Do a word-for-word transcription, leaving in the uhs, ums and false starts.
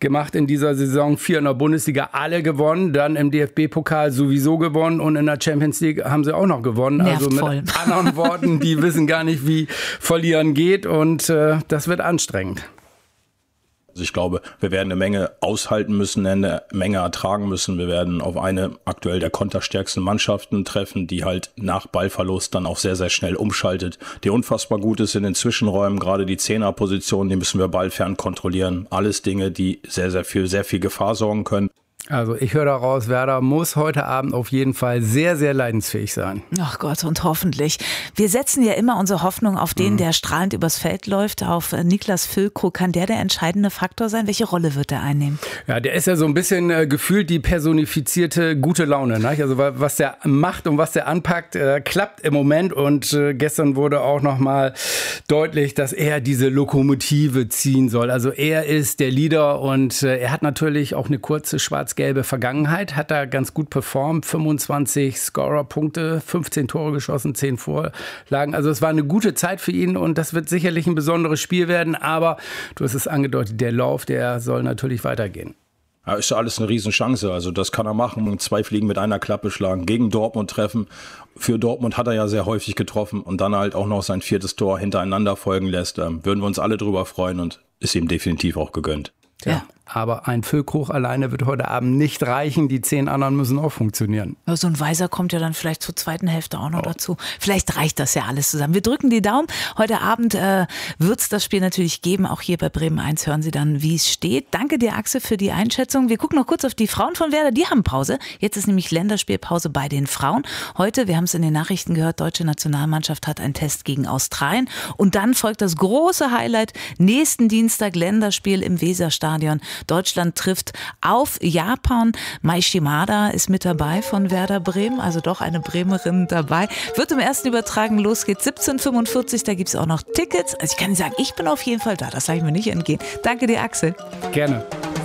gemacht in dieser Saison. Vier in der Bundesliga, alle gewonnen. Dann im D F B-Pokal sowieso gewonnen. Und in der Champions League haben sie auch noch gewonnen. Nervt also voll. mit anderen Worten, die wissen gar nicht, wie verlieren geht. Und äh, das wird anstrengend. Also ich glaube, wir werden eine Menge aushalten müssen, eine Menge ertragen müssen. Wir werden auf eine aktuell der konterstärksten Mannschaften treffen, die halt nach Ballverlust dann auch sehr, sehr schnell umschaltet, die unfassbar gut ist in den Zwischenräumen, gerade die Zehnerposition, die müssen wir ballfern kontrollieren. Alles Dinge, die sehr, sehr viel, sehr viel Gefahr sorgen können. Also ich höre daraus, Werder muss heute Abend auf jeden Fall sehr, sehr leidensfähig sein. Ach Gott, und hoffentlich. Wir setzen ja immer unsere Hoffnung auf den, der strahlend übers Feld läuft, auf Niklas Füllkrug. Kann der der entscheidende Faktor sein? Welche Rolle wird er einnehmen? Ja, der ist ja so ein bisschen äh, gefühlt die personifizierte gute Laune. Ne? Also was der macht und was der anpackt, äh, klappt im Moment. Und äh, gestern wurde auch nochmal deutlich, dass er diese Lokomotive ziehen soll. Also er ist der Leader und äh, er hat natürlich auch eine kurze schwarz gelbe Vergangenheit, hat da ganz gut performt, fünfundzwanzig Scorer-Punkte, fünfzehn Tore geschossen, zehn Vorlagen. Also es war eine gute Zeit für ihn und das wird sicherlich ein besonderes Spiel werden, aber du hast es angedeutet, der Lauf, der soll natürlich weitergehen. Ja, ist ja alles eine Riesenchance, also das kann er machen, zwei Fliegen mit einer Klappe schlagen, gegen Dortmund treffen. Für Dortmund hat er ja sehr häufig getroffen und dann halt auch noch sein viertes Tor hintereinander folgen lässt, ähm, würden wir uns alle drüber freuen und ist ihm definitiv auch gegönnt. Ja. ja. Aber ein Füllkrug alleine wird heute Abend nicht reichen. Die zehn anderen müssen auch funktionieren. Ja, so ein Weiser kommt ja dann vielleicht zur zweiten Hälfte auch noch oh. dazu. Vielleicht reicht das ja alles zusammen. Wir drücken die Daumen. Heute Abend äh, wird es das Spiel natürlich geben. Auch hier bei Bremen eins hören Sie dann, wie es steht. Danke dir, Axel, für die Einschätzung. Wir gucken noch kurz auf die Frauen von Werder. Die haben Pause. Jetzt ist nämlich Länderspielpause bei den Frauen. Heute, wir haben es in den Nachrichten gehört, deutsche Nationalmannschaft hat einen Test gegen Australien. Und dann folgt das große Highlight. Nächsten Dienstag Länderspiel im Weserstadion. Deutschland trifft auf Japan. Mai Shimada ist mit dabei von Werder Bremen, also doch eine Bremerin dabei. Wird im ersten übertragen, los geht's siebzehn Uhr fünfundvierzig, da gibt es auch noch Tickets. Also ich kann sagen, ich bin auf jeden Fall da, das lasse ich mir nicht entgehen. Danke dir, Axel. Gerne.